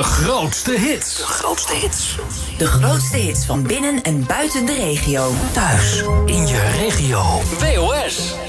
grootste hits. De grootste hits. De grootste hits van binnen en buiten de regio. Thuis, in je regio. WOS.